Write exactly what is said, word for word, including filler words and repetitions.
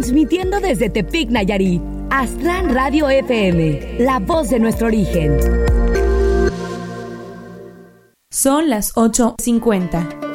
Transmitiendo desde Tepic, Nayarit, Aztlán Radio F M, la voz de nuestro origen. Son las ocho cincuenta.